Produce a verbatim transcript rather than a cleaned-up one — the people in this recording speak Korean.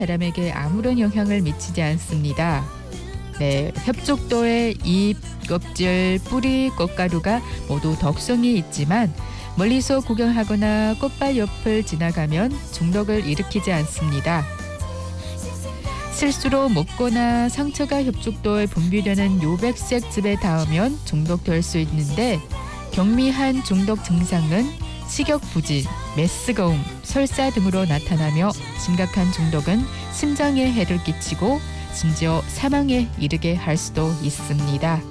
사람에게 아무런 영향을 미치지 않습니다. 네, 협족도의 잎, 껍질, 뿌리, 꽃가루가 모두 독성이 있지만 멀리서 구경하거나 꽃밭 옆을 지나가면 중독을 일으키지 않습니다. 실수로 먹거나 상처가 협족도에 분비되는 요백색 즙에 닿으면 중독될 수 있는데 경미한 중독 증상은 식욕 부진, 메스꺼움, 설사 등으로 나타나며 심각한 중독은 심장에 해를 끼치고 심지어 사망에 이르게 할 수도 있습니다.